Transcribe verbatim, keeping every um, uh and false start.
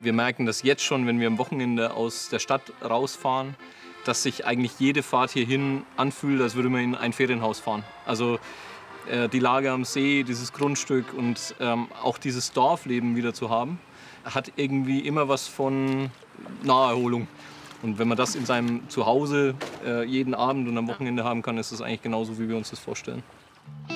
Wir merken das jetzt schon, wenn wir am Wochenende aus der Stadt rausfahren, dass sich eigentlich jede Fahrt hierhin anfühlt, als würde man in ein Ferienhaus fahren. Also äh, die Lage am See, dieses Grundstück und ähm, auch dieses Dorfleben wieder zu haben, hat irgendwie immer was von Naherholung. Und wenn man das in seinem Zuhause äh, jeden Abend und am Wochenende haben kann, ist das eigentlich genauso, wie wir uns das vorstellen.